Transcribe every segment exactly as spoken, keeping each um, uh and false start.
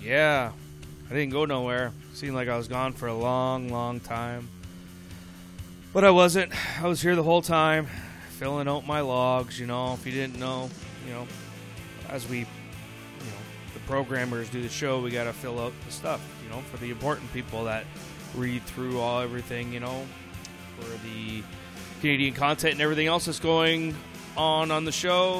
Yeah, I didn't go nowhere. Seemed like I was gone for a long, long time. But I wasn't. I was here the whole time, filling out my logs, you know, if you didn't know, you know, as we, you know, the programmers do the show, we got to fill out the stuff, you know, for the important people that read through all everything, you know, for the Canadian content and everything else that's going on on the show.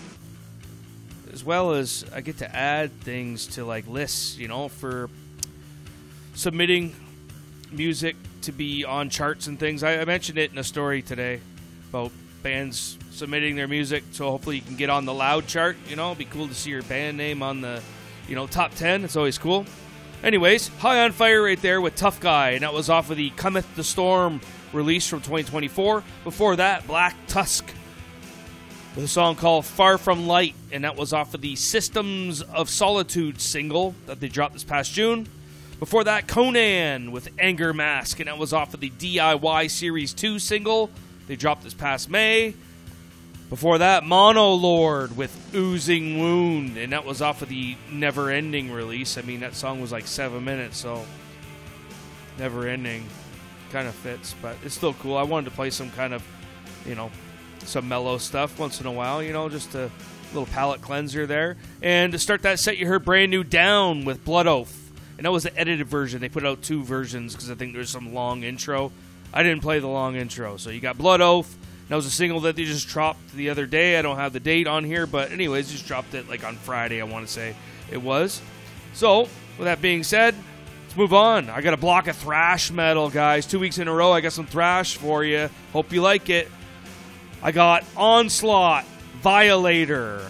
As well as I get to add things to like lists, you know, for submitting music to be on charts and things. I, I mentioned it in a story today about bands submitting their music, so hopefully you can get on the Loud chart. You know, it'd be cool to see your band name on the, you know, top ten. It's always cool. Anyways, High on Fire right there with Tough Guy, and that was off of the Cometh the Storm release from twenty twenty-four. Before that, Black Tusk with a song called Far From Light, and that was off of the Systems of Solitude single that they dropped this past June. Before that, Conan with Anger Mask, and that was off of the D I Y Series two single they dropped this past May. Before that, Monolord with Oozing Wound, and that was off of the Never Ending release. I mean, that song was like seven minutes, so Never Ending kind of fits, but it's still cool. I wanted to play some kind of, you know, some mellow stuff once in a while, you know, just a little palate cleanser there. And to start that set, you heard Brand New Down with Blood Oath. And that was the edited version. They put out two versions because I think there's some long intro. I didn't play the long intro. So you got Blood Oath. That was a single that they just dropped the other day. I don't have the date on here, but anyways, just dropped it like on Friday, I want to say it was. So, with that being said, let's move on. I got a block of thrash metal, guys. Two weeks in a row, I got some thrash for you. Hope you like it. I got Onslaught, Violator,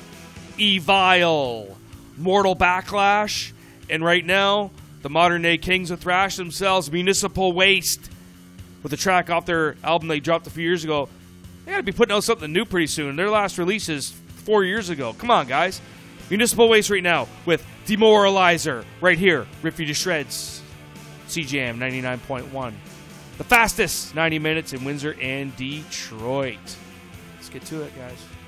Evile, Mortal Backlash, and right now, the modern-day kings of thrash themselves, Municipal Waste, with a track off their album they dropped a few years ago. They got to be putting out something new pretty soon. Their last release is four years ago. Come on, guys. Municipal Waste right now with Demoralizer right here. Rip You to Shreds. C J M ninety-nine point one. The fastest ninety minutes in Windsor and Detroit. Let's get to it, guys.